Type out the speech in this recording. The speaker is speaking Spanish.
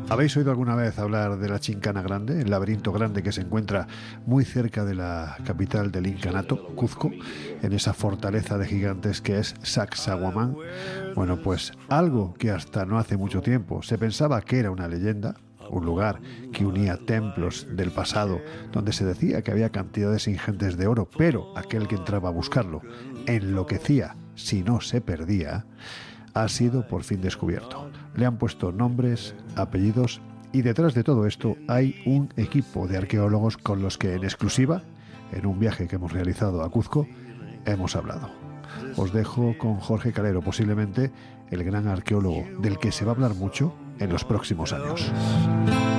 ¿Habéis oído alguna vez hablar de la Chincana Grande, el laberinto grande que se encuentra muy cerca de la capital del incanato, Cuzco, en esa fortaleza de gigantes que es Sacsayhuamán? Bueno, pues algo que hasta no hace mucho tiempo se pensaba que era una leyenda, un lugar que unía templos del pasado donde se decía que había cantidades ingentes de oro, pero aquel que entraba a buscarlo enloquecía si no se perdía, ha sido por fin descubierto. Le han puesto nombres, apellidos y detrás de todo esto hay un equipo de arqueólogos con los que en exclusiva, en un viaje que hemos realizado a Cuzco, hemos hablado. Os dejo con Jorge Calero, posiblemente el gran arqueólogo del que se va a hablar mucho en los próximos años.